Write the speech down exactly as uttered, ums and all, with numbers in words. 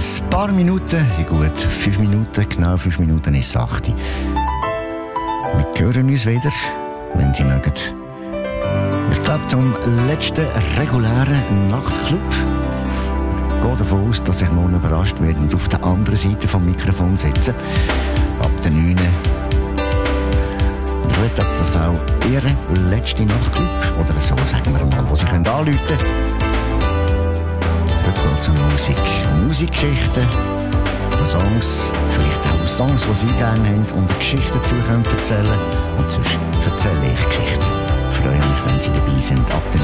ein paar Minuten, in gut fünf Minuten, genau fünf Minuten ist es acht. Wir hören uns wieder, wenn Sie mögen. Ich glaube, zum letzten regulären Nachtclub. Ich gehe davon aus, dass ich morgen überrascht werde und auf der anderen Seite vom Mikrofon sitze. Ab der neun. Und ich will, dass das auch Ihr letzter Nachtclub, oder so sagen wir mal, wo Sie anrufen können. Heute geht es um Musik. Um Musikgeschichten, um Songs, vielleicht auch Songs, die Sie gerne haben und eine Geschichte dazu können erzählen. Und sonst erzähle ich Geschichten. Ich freue mich, wenn Sie dabei sind. Ab